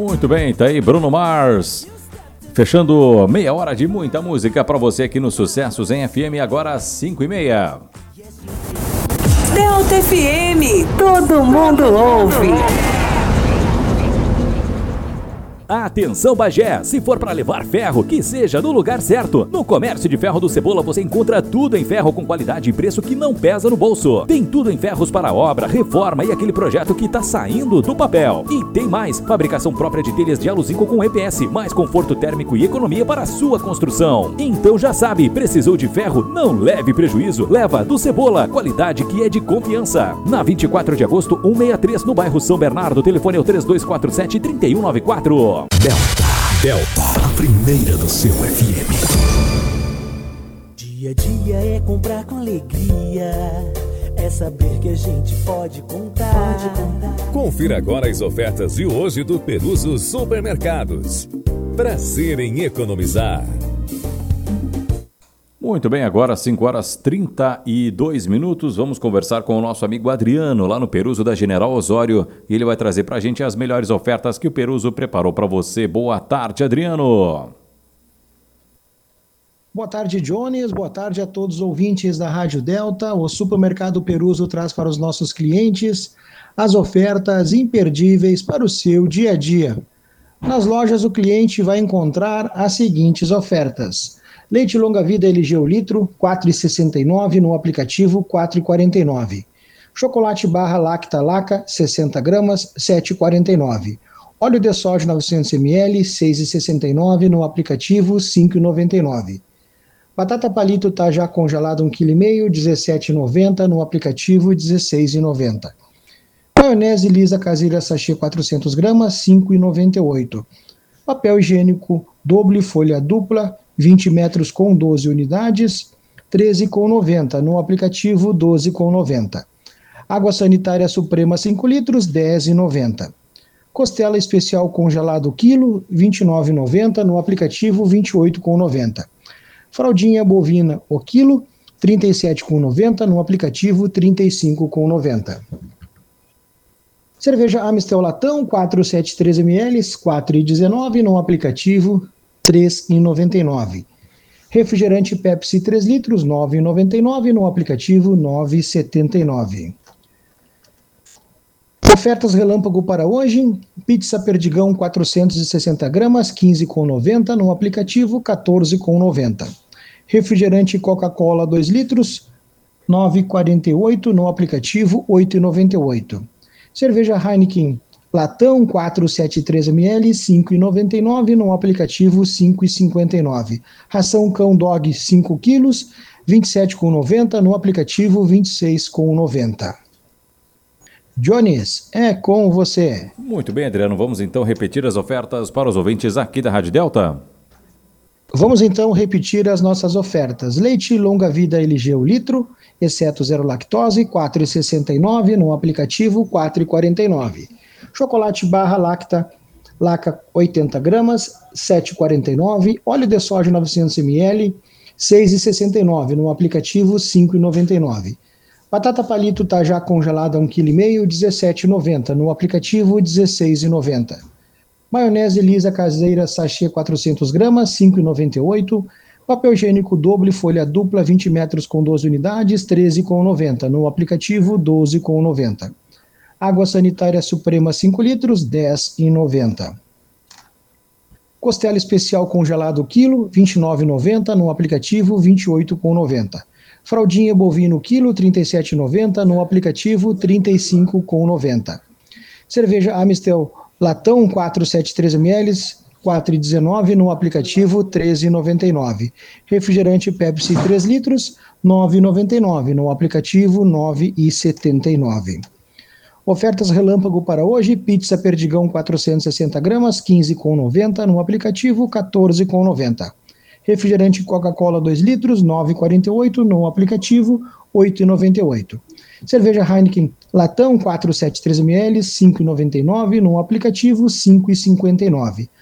Muito bem, tá aí Bruno Mars. Fechando meia hora de muita música para você aqui no Sucessos em FM, agora às 5h30. Delta FM, todo mundo ouve. Atenção Bagé, se for para levar ferro, que seja no lugar certo. No Comércio de Ferro do Cebola você encontra tudo em ferro com qualidade e preço que não pesa no bolso. Tem tudo em ferros para obra, reforma e aquele projeto que tá saindo do papel. E tem mais, fabricação própria de telhas de aluzinco com EPS, mais conforto térmico e economia para a sua construção. Então já sabe, precisou de ferro? Não leve prejuízo, leva do Cebola, qualidade que é de confiança. Na 24 de agosto, 163 no bairro São Bernardo, telefone é o 3247-3194. Delta, a primeira do seu FM. Dia a dia é comprar com alegria, é saber que a gente pode contar. Confira agora as ofertas de hoje do Peruso Supermercados. Prazer em economizar. Muito bem, agora 5h32. Vamos conversar com o nosso amigo Adriano, lá no Peruso da General Osório. E ele vai trazer pra gente as melhores ofertas que o Peruso preparou para você. Boa tarde, Adriano. Boa tarde, Jones. Boa tarde a todos os ouvintes da Rádio Delta. O Supermercado Peruso traz para os nossos clientes as ofertas imperdíveis para o seu dia a dia. Nas lojas, o cliente vai encontrar as seguintes ofertas: leite longa-vida LG o litro, R$ 4,69, no aplicativo R$ 4,49. Chocolate barra Lacta Laca, 60 gramas, R$ 7,49. Óleo de soja 900 ml, R$ 6,69, no aplicativo R$ 5,99. Batata palito tá já congelada 1,5 kg, R$ 17,90, no aplicativo R$ 16,90. Maionese lisa caseira sachê 400 gramas, R$ 5,98. Papel higiênico doble folha dupla, 20 metros com 12 unidades, R$ 13,90. No aplicativo, R$ 12,90. Água sanitária Suprema 5 litros, R$ 10,90. Costela especial congelado quilo, R$ 29,90. No aplicativo, R$ 28,90. Fraldinha bovina o quilo, R$ 37,90. No aplicativo, R$ 35,90. Cerveja Amistel Latão, 473 ml, R$ 4,19. No aplicativo, R$ 3,99. Refrigerante Pepsi 3 litros, R$ 9,99. No aplicativo, R$ 9,79. Ofertas relâmpago para hoje: pizza Perdigão 460 gramas, R$ 15,90. No aplicativo, R$ 14,90. Refrigerante Coca-Cola 2 litros, R$ 9,48. No aplicativo, R$ 8,98. Cerveja Heineken Latão 473 ml, R$ 5,99. No aplicativo, R$ 5,59. Ração Cão Dog 5 quilos, R$ 27,90. No aplicativo, R$ 26,90. Jones, é com você. Muito bem, Adriano. Vamos então repetir as ofertas para os ouvintes aqui da Rádio Delta. Vamos então repetir as nossas ofertas. Leite longa-vida LG o litro, exceto zero lactose, R$ 4,69. No aplicativo, R$ 4,49. Chocolate barra Laca 80 gramas, R$ 7,49. Óleo de soja 900 ml, R$ 6,69. No aplicativo, R$ 5,99. Batata palito tá já congelada 1,5 kg, R$ 17,90. No aplicativo, R$ 16,90. Maionese lisa caseira sachê 400 gramas, R$ 5,98. Papel higiênico doble folha dupla 20 metros com 12 unidades, R$ 13,90. No aplicativo, R$ 12,90. Água sanitária Suprema 5 litros, R$ 10,90. Costela especial congelado quilo, R$ 29,90. No aplicativo, R$ 28,90. Fraldinha bovino quilo, R$ 37,90. No aplicativo, R$ 35,90. Cerveja Amistel Latão 473 ml, R$ 4,19. No aplicativo, R$ 13,99. Refrigerante Pepsi 3 litros, R$ 9,99. No aplicativo, R$ 9,79. Ofertas relâmpago para hoje: pizza Perdigão 460 gramas, R$ 15,90. No aplicativo, R$ 14,90. Refrigerante Coca-Cola 2 litros, R$ 9,48. No aplicativo, R$ 8,98. Cerveja Heineken Latão 473 ml, R$ 5,99. No aplicativo, R$ 5,59.